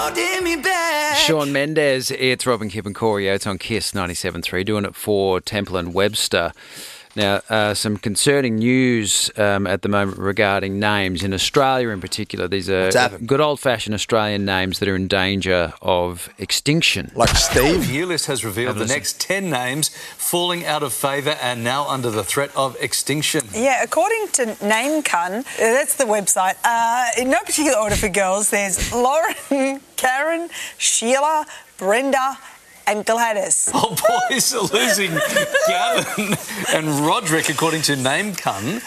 holding me back. Shawn Mendes, it's Robin, Kip and Corey Oates on KISS 97.3, doing it for Temple and Webster. Now, some concerning news at the moment regarding names in Australia in particular. These are good old-fashioned Australian names that are in danger of extinction. Like Steve? ULIS has revealed the next 10 names falling out of favour and now under the threat of extinction. Yeah, according to NameCun, that's the website, in no particular order for girls, there's Lauren, Karen, Sheila, Brenda and Gladys. Oh, boys are losing Gavin and Roderick, according to NameCun,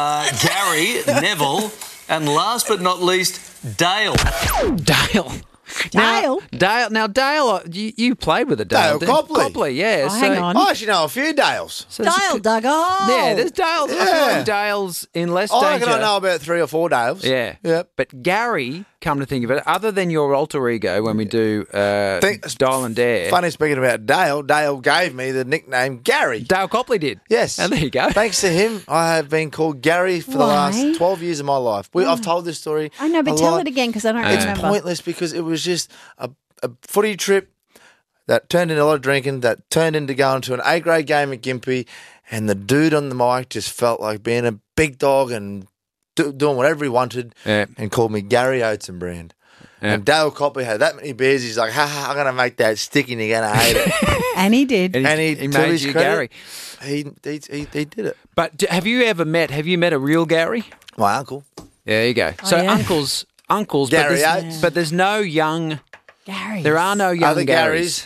Gary, Neville, and last but not least, Dale. Dale. Dale? Now, Dale, you played with a Dale. Dale Copley. Copley, yeah. Oh, hang on. I actually know a few Dales. Dale dug a hole. Yeah, there's Dales. Yeah. I feel like Dales in less I danger. reckon I know about 3 or 4 Dales. Yeah. Yep. But Gary, come to think of it, other than your alter ego when we do Dial and Dare. Funny speaking about Dale, Dale gave me the nickname Gary. Dale Copley did. Yes. And there you go. Thanks to him, I have been called Gary for the last 12 years of my life. I've told this story. I know, but tell it again because I don't remember. It's pointless because it was just a footy trip that turned into a lot of drinking, that turned into going to an A-grade game at Gympie, and the dude on the mic just felt like being a big dog and doing whatever he wanted and called me Gary Oatsenbrand. Yeah. And Dale Copley had that many beers, he's like, I'm going to make that stick and you're going to hate it. And he did. And he made you Gary. He did it. But have you met a real Gary? My uncle. There you go. Oh, So yeah. uncles, Gary Oates. but there's no young... Garys. There are no young Other Garys.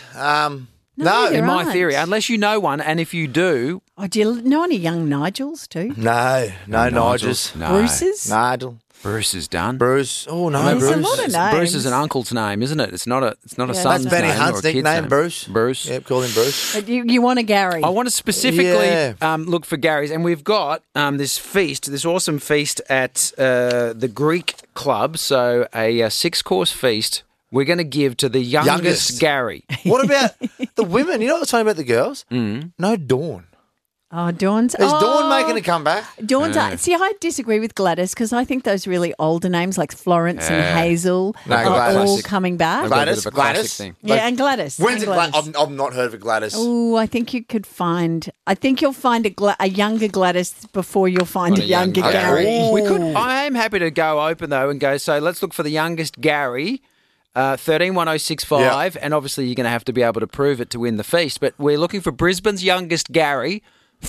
No, there In my aren't. theory, unless you know one, and if you do... Oh, do you know any young Nigels too? No, Nigels. No. Bruce's? Nigel. Bruce is done. Bruce. Oh, no, There's Bruce. a lot of names. Bruce is an uncle's name, isn't it? It's not a son's That's Benny name Hunt's or a kid's nickname, name. Bruce. Bruce. Yep, call him Bruce. But you want a Gary. I want to specifically Yeah. look for Gary's, and we've got this awesome feast at the Greek Club, so a 6-course feast we're going to give to the youngest Gary. What about the women? You know what's funny about the girls? No Dawn. Oh, Dawn's. Is Dawn making a comeback? Dawn's. See, I disagree with Gladys because I think those really older names like Florence and Hazel No, are Gladys. all coming back. They've got a bit Gladys? of a classic Gladys? thing. Yeah, and Gladys. When's and it? Gladys. I've not heard of a Gladys. Oh, I think you could find. I think you'll find a younger Gladys before you'll find a younger young Gary. We could. I am happy to go open though and go. So let's look for the youngest Gary. 131065, and obviously you're going to have to be able to prove it to win the feast. But we're looking for Brisbane's youngest Gary.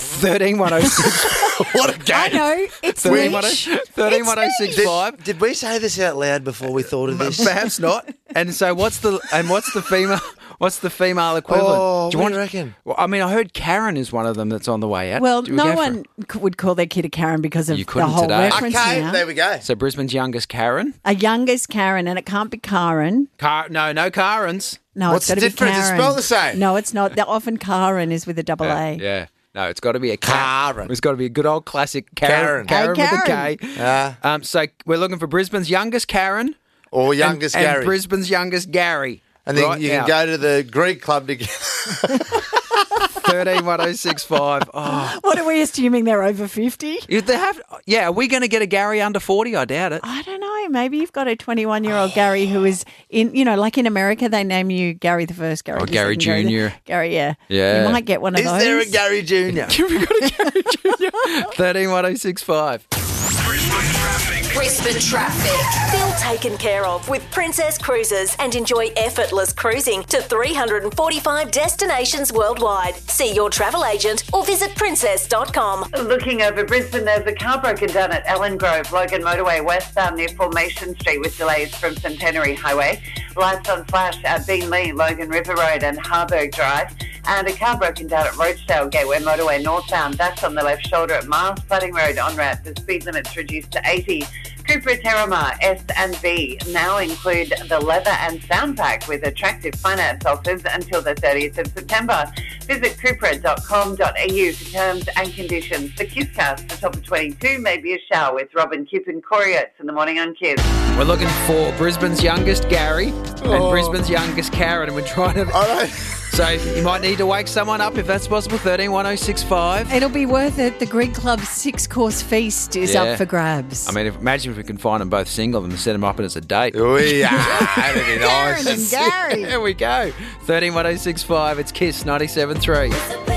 131065. What a game. I know it's niche. 131065. Did we say this out loud before we thought of this? Perhaps not. And so what's the female? What's the female equivalent? Oh, what do you reckon? Well, I mean, I heard Karen is one of them that's on the way out. Well, Do we no go for one it? would call their kid a Karen because of You the couldn't whole today. reference Okay, now. there we go. So Brisbane's youngest Karen. A youngest Karen, and it can't be Karen. No Karens. No, What's it's got the to be Karen. difference? It's spelled the same. No, it's not. Often Karen is with a double A. Yeah. No, it's got to be a Karen. It's got to be a good old classic Karen. Karen. Hey, with a Karen. K. So we're looking for Brisbane's youngest Karen Or youngest and Gary. Brisbane's youngest Gary. and then Right you now. can go to the Greek club together. 131065. Oh, What are we assuming they're over 50? if they have. Yeah, are we going to get a Gary under 40? I doubt it. I don't know. Maybe you've got a 21-year-old Gary who is in, like in America, they name you Gary the First, Gary the Gary Second, Jr.. Gary, yeah. Yeah. You might get one of Is those. there a Gary Jr.? We got a Gary Jr. 131065. Brisbane traffic. Feel taken care of with Princess Cruises and enjoy effortless cruising to 345 destinations worldwide. See your travel agent or visit princess.com. Looking over Brisbane, there's a car broken down at Ellen Grove, Logan Motorway westbound near Formation Street with delays from Centenary Highway. Lights on flash at Beanley, Logan River Road and Harburg Drive. And a car broken down at Rochedale Gateway Motorway northbound. That's on the left shoulder at Miles Flooding Road on ramp. The speed limit's reduced to 80. Cooper Terramar S and V now include the leather and sound pack with attractive finance offers until the 30th of September. Visit cooper.com.au for terms and conditions. The Kisscast for top of 22 may be a shower with Robin, Kip and Corey Oates in the morning on Kiss. We're looking for Brisbane's youngest Gary and Brisbane's youngest Karen, and we're trying to So you might need to wake someone up if that's possible. 13 1065. It'll be worth it. The Greek Club's 6-course feast is up for grabs. I mean, imagine if we can find them both single and set them up as a date. We are. That'd be nice. Karen and Gary. There we go. 13 1065. It's Kiss 97.3.